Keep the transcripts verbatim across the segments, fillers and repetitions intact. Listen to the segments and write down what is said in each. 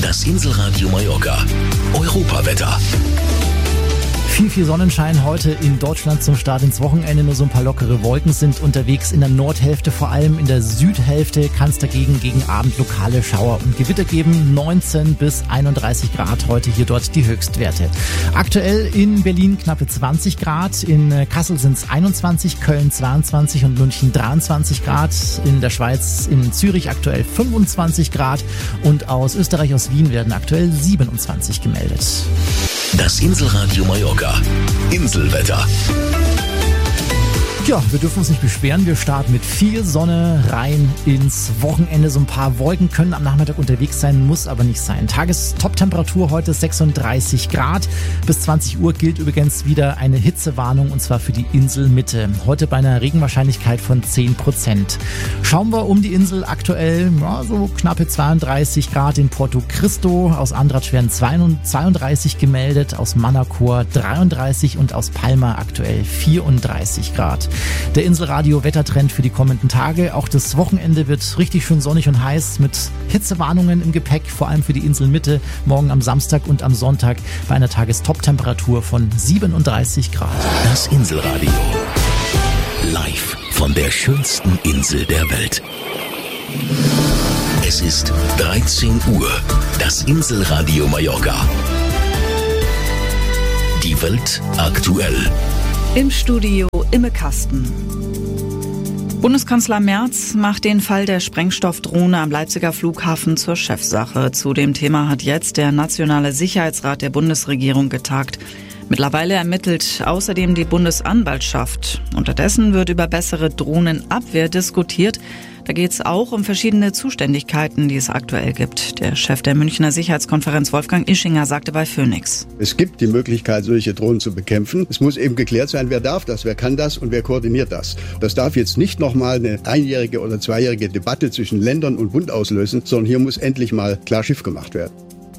Das Inselradio Mallorca. Europawetter. Viel, viel Sonnenschein heute in Deutschland zum Start ins Wochenende. Nur so ein paar lockere Wolken sind unterwegs in der Nordhälfte. Vor allem in der Südhälfte kann es dagegen gegen Abend lokale Schauer und Gewitter geben. neunzehn bis einunddreißig Grad heute hier dort die Höchstwerte. Aktuell in Berlin knappe zwanzig Grad. In Kassel sind es einundzwanzig, Köln zweiundzwanzig und München dreiundzwanzig Grad. In der Schweiz, in Zürich aktuell fünfundzwanzig Grad. Und aus Österreich, aus Wien werden aktuell siebenundzwanzig gemeldet. Das Inselradio Mallorca. Inselwetter. Ja, wir dürfen uns nicht beschweren. Wir starten mit viel Sonne rein ins Wochenende. So ein paar Wolken können am Nachmittag unterwegs sein, muss aber nicht sein. Tagestop-Temperatur heute sechsunddreißig Grad. Bis zwanzig Uhr gilt übrigens wieder eine Hitzewarnung, und zwar für die Inselmitte. Heute bei einer Regenwahrscheinlichkeit von zehn Prozent. Schauen wir um die Insel aktuell, ja, so knappe zweiunddreißig Grad in Porto Cristo. Aus Andratx werden zweiunddreißig gemeldet, aus Manacor dreiunddreißig und aus Palma aktuell vierunddreißig Grad. Der Inselradio-Wettertrend für die kommenden Tage. Auch das Wochenende wird richtig schön sonnig und heiß mit Hitzewarnungen im Gepäck, vor allem für die Inselmitte. Morgen am Samstag und am Sonntag bei einer Tagestop-Temperatur von siebenunddreißig Grad. Das Inselradio. Live von der schönsten Insel der Welt. Es ist dreizehn Uhr. Das Inselradio Mallorca. Die Welt aktuell. Im Studio Imme Kasten. Bundeskanzler Merz macht den Fall der Sprengstoffdrohne am Leipziger Flughafen zur Chefsache. Zu dem Thema hat jetzt der Nationale Sicherheitsrat der Bundesregierung getagt. Mittlerweile ermittelt außerdem die Bundesanwaltschaft. Unterdessen wird über bessere Drohnenabwehr diskutiert. Da geht es auch um verschiedene Zuständigkeiten, die es aktuell gibt. Der Chef der Münchner Sicherheitskonferenz, Wolfgang Ischinger, sagte bei Phoenix: Es gibt die Möglichkeit, solche Drohnen zu bekämpfen. Es muss eben geklärt sein, wer darf das, wer kann das und wer koordiniert das. Das darf jetzt nicht nochmal eine einjährige oder zweijährige Debatte zwischen Ländern und Bund auslösen, sondern hier muss endlich mal klar Schiff gemacht werden.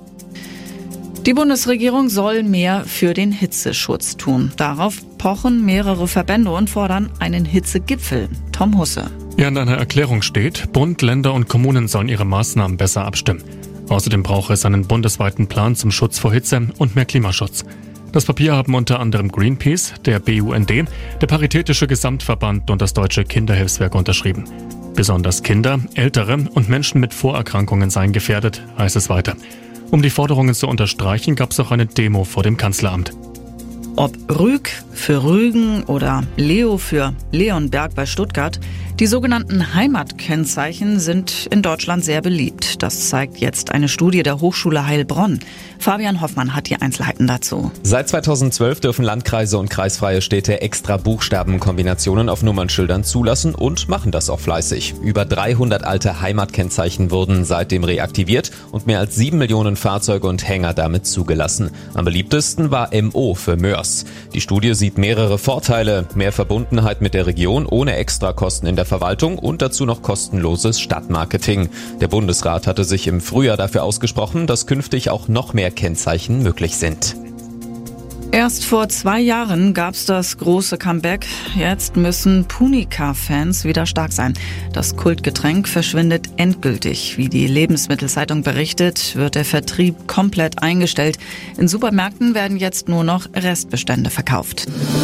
Die Bundesregierung soll mehr für den Hitzeschutz tun. Darauf pochen mehrere Verbände und fordern einen Hitzegipfel. Tom Husse. Ja, in einer Erklärung steht, Bund, Länder und Kommunen sollen ihre Maßnahmen besser abstimmen. Außerdem brauche es einen bundesweiten Plan zum Schutz vor Hitze und mehr Klimaschutz. Das Papier haben unter anderem Greenpeace, der B U N D, der Paritätische Gesamtverband und das Deutsche Kinderhilfswerk unterschrieben. Besonders Kinder, Ältere und Menschen mit Vorerkrankungen seien gefährdet, heißt es weiter. Um die Forderungen zu unterstreichen, gab es auch eine Demo vor dem Kanzleramt. Ob Rüg für Rügen oder Leo für Leonberg bei Stuttgart, die sogenannten Heimatkennzeichen sind in Deutschland sehr beliebt. Das zeigt jetzt eine Studie der Hochschule Heilbronn. Fabian Hoffmann hat die Einzelheiten dazu. Seit zweitausendzwölf dürfen Landkreise und kreisfreie Städte extra Buchstabenkombinationen auf Nummernschildern zulassen und machen das auch fleißig. Über dreihundert alte Heimatkennzeichen wurden seitdem reaktiviert und mehr als sieben Millionen Fahrzeuge und Hänger damit zugelassen. Am beliebtesten war M O für Mörs. Die Studie sieht mehrere Vorteile: mehr Verbundenheit mit der Region ohne Extrakosten in der Verwaltung und dazu noch kostenloses Stadtmarketing. Der Bundesrat hatte sich im Frühjahr dafür ausgesprochen, dass künftig auch noch mehr Kennzeichen möglich sind. Erst vor zwei Jahren gab's das große Comeback. Jetzt müssen Punica-Fans wieder stark sein. Das Kultgetränk verschwindet endgültig. Wie die Lebensmittelzeitung berichtet, wird der Vertrieb komplett eingestellt. In Supermärkten werden jetzt nur noch Restbestände verkauft.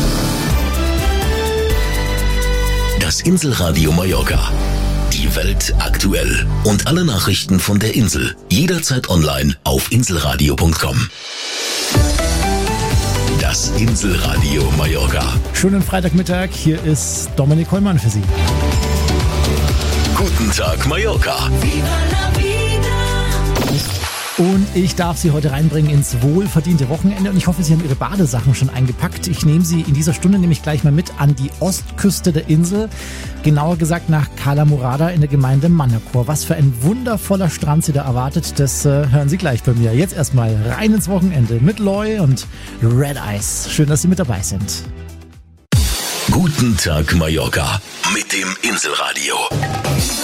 Das Inselradio Mallorca. Die Welt aktuell. Und alle Nachrichten von der Insel. Jederzeit online auf inselradio punkt com. Das Inselradio Mallorca. Schönen Freitagmittag, hier ist Dominik Hollmann für Sie. Guten Tag Mallorca. Und ich darf Sie heute reinbringen ins wohlverdiente Wochenende und ich hoffe, Sie haben Ihre Badesachen schon eingepackt. Ich nehme Sie in dieser Stunde nämlich gleich mal mit an die Ostküste der Insel, genauer gesagt nach Cala Morada in der Gemeinde Manacor. Was für ein wundervoller Strand Sie da erwartet, das äh, hören Sie gleich bei mir. Jetzt erstmal rein ins Wochenende mit Loy und Red Eyes. Schön, dass Sie mit dabei sind. Guten Tag Mallorca mit dem Inselradio.